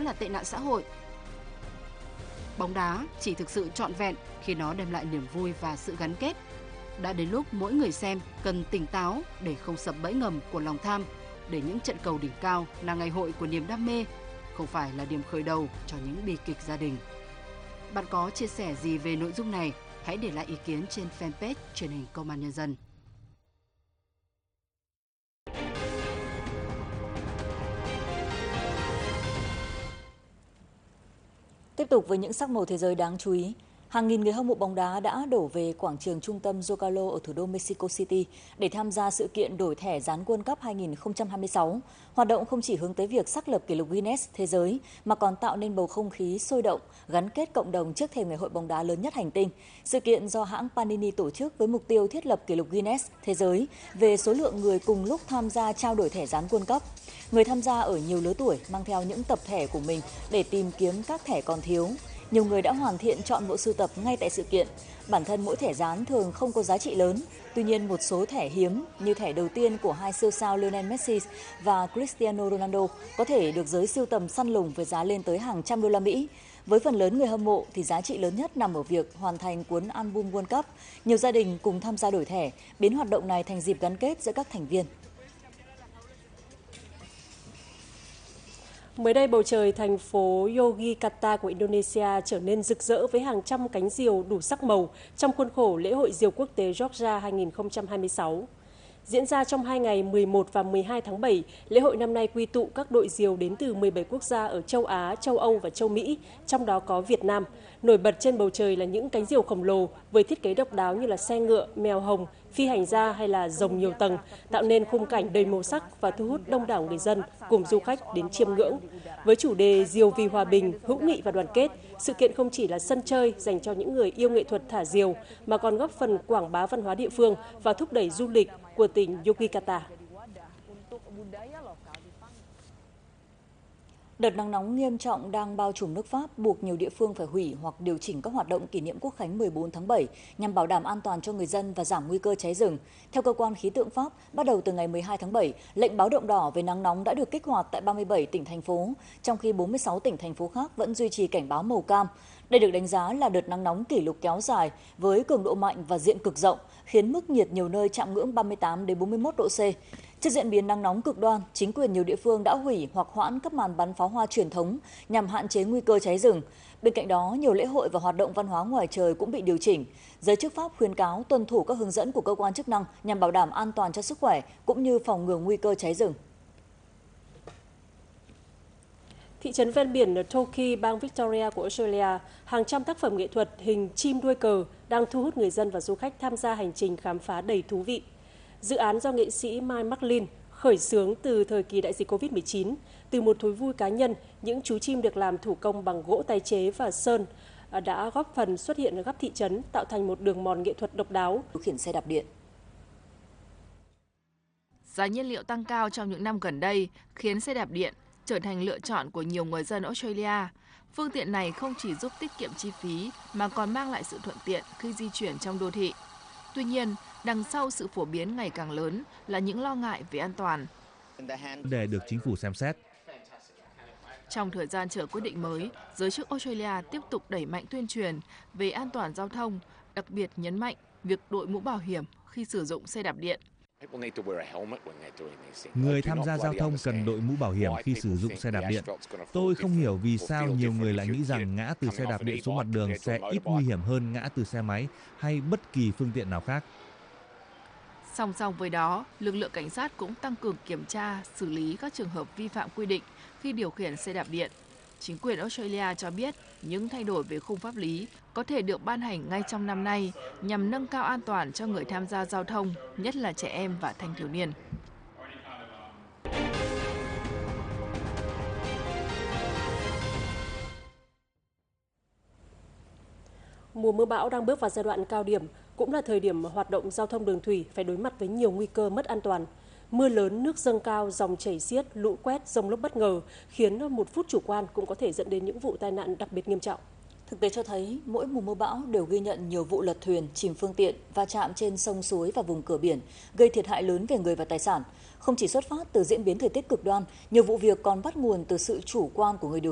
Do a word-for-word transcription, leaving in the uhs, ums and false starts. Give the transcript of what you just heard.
là tệ nạn xã hội. Bóng đá chỉ thực sự trọn vẹn khi nó đem lại niềm vui và sự gắn kết. Đã đến lúc mỗi người xem cần tỉnh táo để không sập bẫy ngầm của lòng tham, để những trận cầu đỉnh cao là ngày hội của niềm đam mê, không phải là điểm khởi đầu cho những bi kịch gia đình. Bạn có chia sẻ gì về nội dung này? Hãy để lại ý kiến trên fanpage Truyền hình Công an Nhân dân. Tiếp tục với những sắc màu thế giới đáng chú ý. Hàng nghìn người hâm mộ bóng đá đã đổ về quảng trường trung tâm Zocalo ở thủ đô Mexico City để tham gia sự kiện đổi thẻ dán World Cup hai không hai sáu. Hoạt động không chỉ hướng tới việc xác lập kỷ lục Guinness thế giới mà còn tạo nên bầu không khí sôi động, gắn kết cộng đồng trước thềm ngày hội bóng đá lớn nhất hành tinh. Sự kiện do hãng Panini tổ chức với mục tiêu thiết lập kỷ lục Guinness thế giới về số lượng người cùng lúc tham gia trao đổi thẻ dán World Cup. Người tham gia ở nhiều lứa tuổi mang theo những tập thẻ của mình để tìm kiếm các thẻ còn thiếu. Nhiều người đã hoàn thiện chọn bộ sưu tập ngay tại sự kiện. Bản thân mỗi thẻ dán thường không có giá trị lớn. Tuy nhiên, một số thẻ hiếm như thẻ đầu tiên của hai siêu sao Lionel Messi và Cristiano Ronaldo có thể được giới sưu tầm săn lùng với giá lên tới hàng trăm đô la Mỹ. Với phần lớn người hâm mộ thì giá trị lớn nhất nằm ở việc hoàn thành cuốn album World Cup. Nhiều gia đình cùng tham gia đổi thẻ, biến hoạt động này thành dịp gắn kết giữa các thành viên. Mới đây, bầu trời thành phố Yogyakarta của Indonesia trở nên rực rỡ với hàng trăm cánh diều đủ sắc màu trong khuôn khổ lễ hội diều quốc tế Jogja hai không hai sáu. Diễn ra trong hai ngày mười một và mười hai tháng bảy, lễ hội năm nay quy tụ các đội diều đến từ mười bảy quốc gia ở châu Á, châu Âu và châu Mỹ, trong đó có Việt Nam. Nổi bật trên bầu trời là những cánh diều khổng lồ với thiết kế độc đáo như là xe ngựa, mèo hồng, phi hành gia hay là rồng nhiều tầng, tạo nên khung cảnh đầy màu sắc và thu hút đông đảo người dân cùng du khách đến chiêm ngưỡng. Với chủ đề Diều vì hòa bình, hữu nghị và đoàn kết, sự kiện không chỉ là sân chơi dành cho những người yêu nghệ thuật thả diều mà còn góp phần quảng bá văn hóa địa phương và thúc đẩy du lịch của tỉnh Yogyakarta. Đợt nắng nóng nghiêm trọng đang bao trùm nước Pháp buộc nhiều địa phương phải hủy hoặc điều chỉnh các hoạt động kỷ niệm Quốc khánh mười bốn tháng bảy nhằm bảo đảm an toàn cho người dân và giảm nguy cơ cháy rừng. Theo cơ quan khí tượng Pháp, bắt đầu từ ngày mười hai tháng bảy, lệnh báo động đỏ về nắng nóng đã được kích hoạt tại ba mươi bảy tỉnh thành phố, trong khi bốn mươi sáu tỉnh thành phố khác vẫn duy trì cảnh báo màu cam. Đây được đánh giá là đợt nắng nóng kỷ lục kéo dài với cường độ mạnh và diện cực rộng, khiến mức nhiệt nhiều nơi chạm ngưỡng ba mươi tám đến bốn mươi mốt độ C. Trước diễn biến nắng nóng cực đoan, chính quyền nhiều địa phương đã hủy hoặc hoãn các màn bắn pháo hoa truyền thống nhằm hạn chế nguy cơ cháy rừng. Bên cạnh đó, nhiều lễ hội và hoạt động văn hóa ngoài trời cũng bị điều chỉnh. Giới chức Pháp khuyến cáo tuân thủ các hướng dẫn của cơ quan chức năng nhằm bảo đảm an toàn cho sức khỏe cũng như phòng ngừa nguy cơ cháy rừng. Thị trấn ven biển Torquay, bang Victoria của Australia, hàng trăm tác phẩm nghệ thuật hình chim đuôi cờ đang thu hút người dân và du khách tham gia hành trình khám phá đầy thú vị. Dự án do nghệ sĩ Mike McLean khởi xướng từ thời kỳ đại dịch Covid mười chín. Từ một thú vui cá nhân, những chú chim được làm thủ công bằng gỗ tái chế và sơn đã góp phần xuất hiện ở khắp thị trấn, tạo thành một đường mòn nghệ thuật độc đáo. Điều khiển xe đạp điện. Giá nhiên liệu tăng cao trong những năm gần đây khiến xe đạp điện trở thành lựa chọn của nhiều người dân Australia. Phương tiện này không chỉ giúp tiết kiệm chi phí mà còn mang lại sự thuận tiện khi di chuyển trong đô thị. Tuy nhiên, đằng sau sự phổ biến ngày càng lớn là những lo ngại về an toàn. Để được chính phủ xem xét. Trong thời gian chờ quyết định mới, giới chức Australia tiếp tục đẩy mạnh tuyên truyền về an toàn giao thông, đặc biệt nhấn mạnh việc đội mũ bảo hiểm khi sử dụng xe đạp điện. Người tham gia giao thông cần đội mũ bảo hiểm khi sử dụng xe đạp điện. Tôi không hiểu vì sao nhiều người lại nghĩ rằng ngã từ xe đạp điện xuống mặt đường sẽ ít nguy hiểm hơn ngã từ xe máy hay bất kỳ phương tiện nào khác. Song song với đó, lực lượng cảnh sát cũng tăng cường kiểm tra, xử lý các trường hợp vi phạm quy định khi điều khiển xe đạp điện. Chính quyền Australia cho biết những thay đổi về khung pháp lý có thể được ban hành ngay trong năm nay nhằm nâng cao an toàn cho người tham gia giao thông, nhất là trẻ em và thanh thiếu niên. Mùa mưa bão đang bước vào giai đoạn cao điểm, cũng là thời điểm mà hoạt động giao thông đường thủy phải đối mặt với nhiều nguy cơ mất an toàn. Mưa lớn, nước dâng cao, dòng chảy xiết, lũ quét, dông lốc bất ngờ khiến một phút chủ quan cũng có thể dẫn đến những vụ tai nạn đặc biệt nghiêm trọng. Thực tế cho thấy, mỗi mùa mưa bão đều ghi nhận nhiều vụ lật thuyền, chìm phương tiện, va chạm trên sông suối và vùng cửa biển, gây thiệt hại lớn về người và tài sản. Không chỉ xuất phát từ diễn biến thời tiết cực đoan, nhiều vụ việc còn bắt nguồn từ sự chủ quan của người điều